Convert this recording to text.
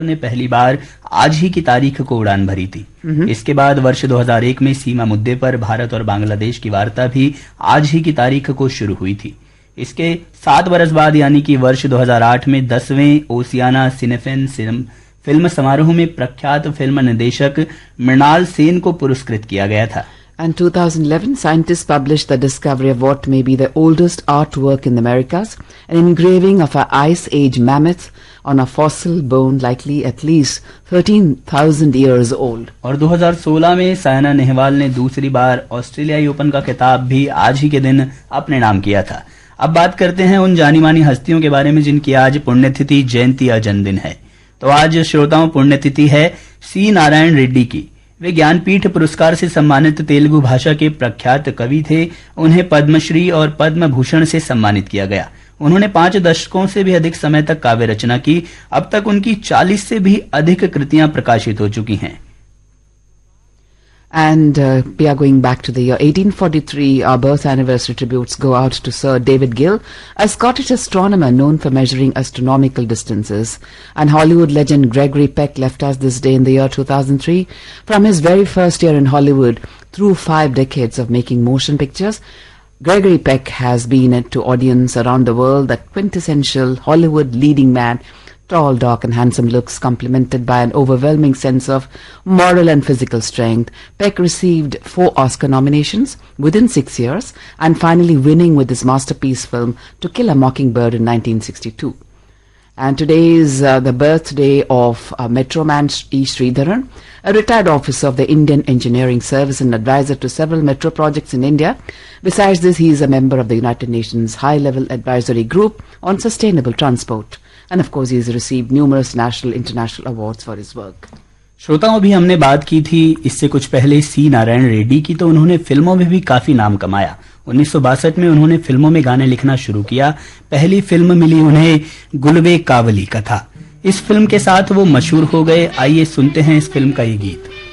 ने पहली बार आज ही की तारीख को उड़ान भरी थी। इसके बाद वर्ष 2001 में सीमा मुद्दे पर भारत और बांग्लादेश की वार्ता भी आज ही की तारीख को शुरू हुई थी। इसके 7 बरस बाद यानी कि वर्ष 2008 में 10वें ओसियाना सिनेफेन फिल्म समारोह में प्रख्यात फिल्म निर्देशक मृणाल सेन को पुरस्कृत किया गया था। In 2011, scientists published the discovery of what may be the oldest artwork in the Americas, an engraving of an Ice Age mammoth on a fossil bone likely at least 13,000 years old. और 2016 में साइना नेहवाल ने दूसरी बार ऑस्ट्रेलियाई open का खिताब भी आज ही के दिन अपने नाम किया था। अब बात करते हैं उन जानी मानी हस्तियों के बारे में जिनकी आज पुण्यतिथि, जयंती या जन्मदिन है। तो आज श्रोताओं पुण्यतिथि है सी नारायण रेड्डी की। वे ज्ञानपीठ पुरस्कार से सम्मानित तेलुगु भाषा के प्रख्यात कवि थे। उन्हें पद्मश्री और पद्म भूषण से सम्मानित किया गया। उन्होंने 5 दशकों से भी अधिक समय तक काव्य रचना की। अब तक उनकी 40 से भी अधिक कृतियां प्रकाशित हो चुकी हैं। And we are going back to the year 1843. Our birth anniversary tributes go out to Sir David Gill, a Scottish astronomer known for measuring astronomical distances. And Hollywood legend Gregory Peck left us this day in the year 2003. From his very first year in Hollywood, through 5 decades of making motion pictures, Gregory Peck has been to audience around the world that quintessential Hollywood leading man, tall, dark and handsome looks complemented by an overwhelming sense of moral and physical strength. Peck received 4 Oscar nominations within 6 years and finally winning with his masterpiece film To Kill a Mockingbird in 1962. And today is the birthday of Metro Man E. Sridharan, a retired officer of the Indian Engineering Service and advisor to several metro projects in India. Besides this, he is a member of the United Nations High-Level Advisory Group on Sustainable Transport. And of course, he has received numerous national, international awards for his work. श्रोताओं, अभी हमने बात की थी इससे कुछ पहले सी नारायण रेड्डी की। तो उन्होंने फिल्मों में भी काफी नाम कमाया। 1962 में उन्होंने फिल्मों में गाने लिखना शुरू किया। पहली फिल्म मिली उन्हें गुलवे कावली कथा। इस फिल्म के साथ वो मशहूर हो गए। आइए सुनते हैं इस फिल्म का ये गीत।